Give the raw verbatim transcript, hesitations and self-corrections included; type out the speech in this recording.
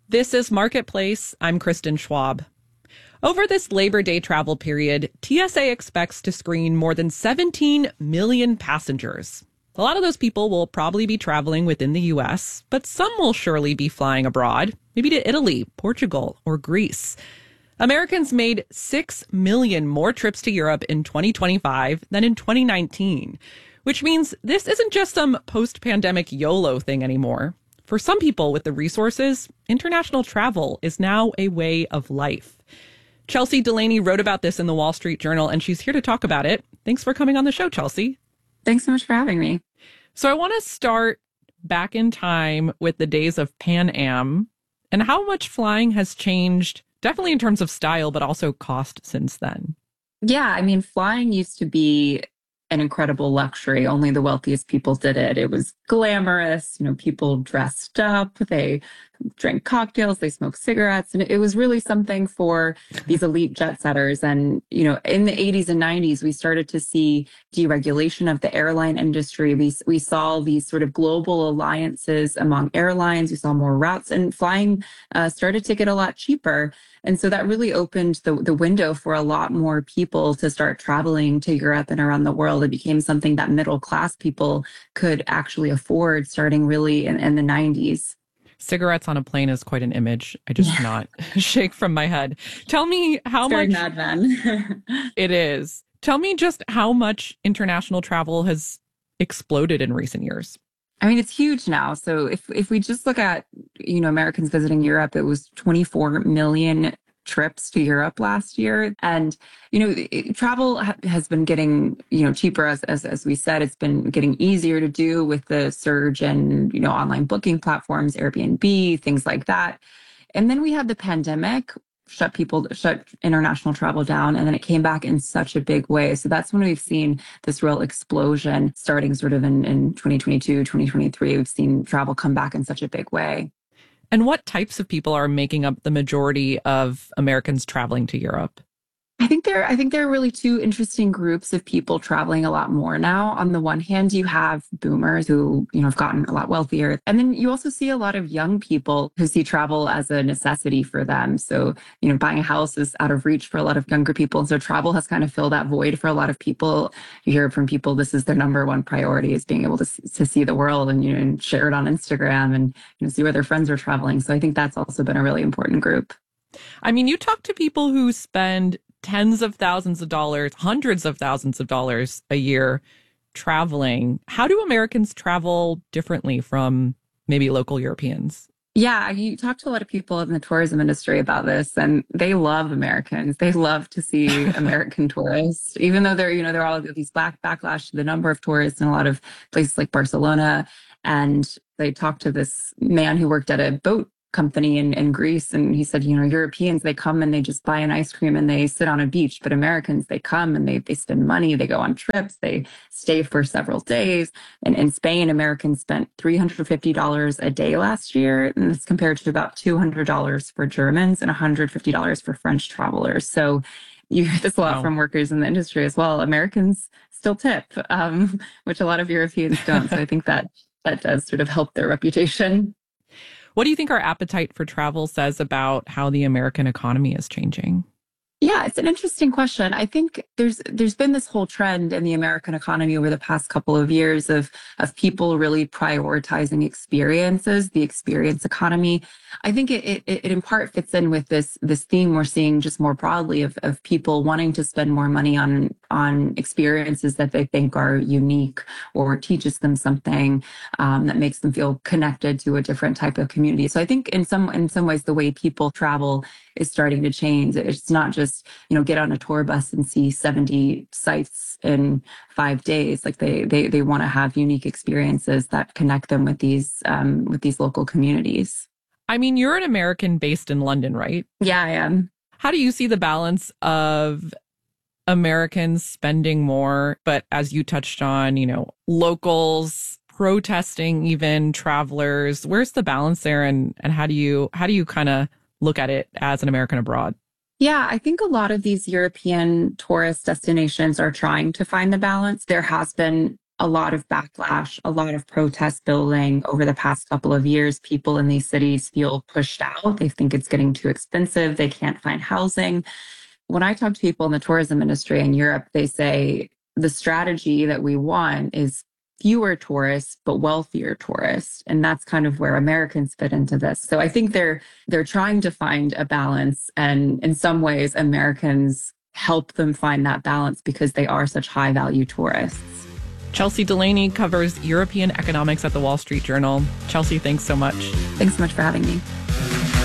This is Marketplace. I'm Kristen Schwab. Over this Labor Day travel period, T S A expects to screen more than seventeen million passengers. A lot of those people will probably be traveling within the U S, but some will surely be flying abroad, maybe to Italy, Portugal, or Greece. Americans made six million more trips to Europe in twenty twenty-five than in twenty nineteen, which means this isn't just some post-pandemic YOLO thing anymore. For some people with the resources, international travel is now a way of life. Chelsea Delaney wrote about this in the Wall Street Journal, and she's here to talk about it. Thanks for coming on the show, Chelsea. Thanks so much for having me. So I want to start back in time with the days of Pan Am and how much flying has changed, definitely in terms of style, but also cost since then. Yeah, I mean, flying used to be an incredible luxury. Only the wealthiest people did it. It was glamorous. You know, people dressed up. They drank cocktails. They smoked cigarettes. And it was really something for these elite jet setters. And, you know, in the eighties and nineties, we started to see deregulation of the airline industry. We, we saw these sort of global alliances among airlines. We saw more routes, and flying uh, started to get a lot cheaper. And so that really opened the, the window for a lot more people to start traveling to Europe and around the world. It became something that middle class people could actually afford starting really in, in the nineties. Cigarettes on a plane is quite an image. I just cannot shake from my head. Tell me how Very much... Mad Men. It is. Tell me just how much international travel has exploded in recent years. I mean, it's huge now. So if if we just look at, you know, Americans visiting Europe, it was twenty-four million trips to Europe last year. And, you know, it, travel ha- has been getting, you know, cheaper, as, as as we said. It's been getting easier to do with the surge in, you know, online booking platforms, Airbnb, things like that. And then we had the pandemic, shut people, shut international travel down. And then it came back in such a big way. So that's when we've seen this real explosion starting sort of in, in twenty twenty-two, twenty twenty-three. We've seen travel come back in such a big way. And what types of people are making up the majority of Americans traveling to Europe? I think there, I think there are really two interesting groups of people traveling a lot more now. On the one hand, you have boomers who, you know, have gotten a lot wealthier. And then you also see a lot of young people who see travel as a necessity for them. So, you know, buying a house is out of reach for a lot of younger people. And so travel has kind of filled that void for a lot of people. You hear from people, this is their number one priority, is being able to, to see the world and, you know, and share it on Instagram and, you know, see where their friends are traveling. So I think that's also been a really important group. I mean, you talk to people who spend tens of thousands of dollars, hundreds of thousands of dollars a year traveling. How do Americans travel differently from maybe local Europeans? Yeah, you talk to a lot of people in the tourism industry about this, and they love Americans. They love to see American tourists, even though there, you know, there are all of these back backlash to the number of tourists in a lot of places like Barcelona. And they talked to this man who worked at a boat company in, in Greece. And he said, you know, Europeans, they come and they just buy an ice cream and they sit on a beach. But Americans, they come and they they spend money. They go on trips. They stay for several days. And in Spain, Americans spent three hundred fifty dollars a day last year. And this compared to about two hundred dollars for Germans and one hundred fifty dollars for French travelers. So you hear this a lot Wow. from workers in the industry as well. Americans still tip, um, which a lot of Europeans don't. So I think that that does sort of help their reputation. What do you think our appetite for travel says about how the American economy is changing? Yeah, it's an interesting question. I think there's there's been this whole trend in the American economy over the past couple of years of of people really prioritizing experiences, the experience economy. I think it it, it in part fits in with this this theme we're seeing just more broadly of of people wanting to spend more money on on experiences that they think are unique or teaches them something um, that makes them feel connected to a different type of community. So I think in some in some ways the way people travel is starting to change. It's not just, you know, get on a tour bus and see seventy sites in five days. Like they they they want to have unique experiences that connect them with these um, with these local communities. I mean, you're an American based in London, right? Yeah, I am. How do you see the balance of Americans spending more, but as you touched on, you know, locals protesting, even travelers? Where's the balance there, and and how do you how do you kind of look at it as an American abroad? Yeah, I think a lot of these European tourist destinations are trying to find the balance. There has been a lot of backlash, a lot of protest building over the past couple of years. People in these cities feel pushed out. They think it's getting too expensive. They can't find housing. When I talk to people in the tourism industry in Europe, they say the strategy that we want is fewer tourists, but wealthier tourists. And that's kind of where Americans fit into this. So I think they're they're trying to find a balance. And in some ways, Americans help them find that balance because they are such high value tourists. Chelsea Delaney covers European economics at the Wall Street Journal. Chelsea, thanks so much. Thanks so much for having me.